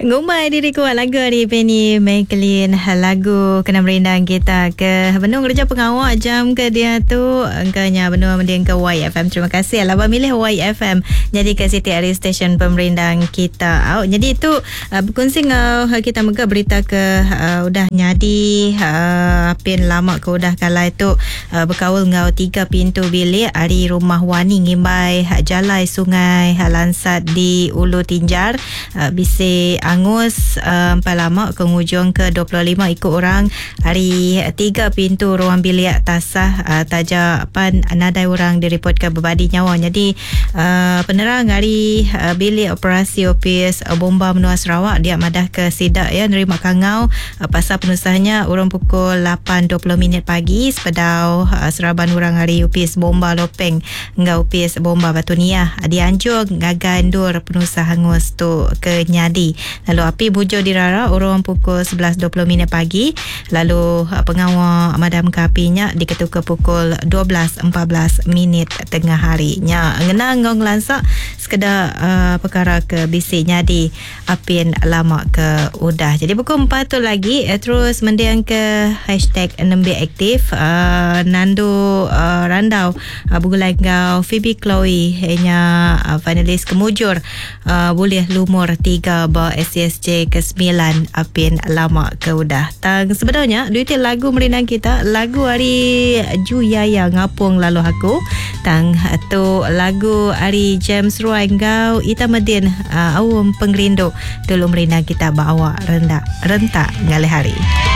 Ngumai diriku lagu hari Penny Maclean, lagu kena merindang kita ke benung kerja pengawak jam ke dia tu engkanya benung mending ke YFM. Terima kasih Abang milih YFM jadi ke Siti Ari Station pemerindang kita. Jadi itu berkongsi ngau kita muka berita ke udah nyadi pin lama ke udah kala itu berkawal ngau 3 pintu bilik ari rumah wani ngimbai jalai sungai Lansat di Ulu Tinjar bisi Angus lama kengujung ke 25 ikut orang hari 3 pintu ruang bilik tasah taja pan nadai orang direport ke berbadi nyawa. Jadi penerang hari bilik operasi opis bomba menua Sarawak dia madah ke sidak ya nerima kangau pasal penusahnya orang pukul 8.20 pagi sepedau seraban orang hari opis bomba lopeng ngau opis bomba Batunia dianjur ngagandur penusah hangus tu ke nyadi. Lalu api bujur dirara orang pukul 11.20 pagi. Lalu pengawal madam ke apinya diketuk ke pukul 12.14 tengah harinya. Ngena ngong lansak sekedar perkara ke bisi nyadi apin lama ke udah. Jadi pukul 4 tu lagi terus mendiang ke hashtag NMB aktif Nando Randau Bugulai Ngau Phoebe Chloe hanya finalis kemujur boleh lumur 3 ba SCSJ ke-9 apin lama ke udah. Tang sebenarnya duit lagu merindang kita lagu hari Juyaya ngapung lalu aku tang tu lagu hari James Roy Ngau Ita Medin awam pengrindu dulu merindang kita bawa rentak ngalih hari.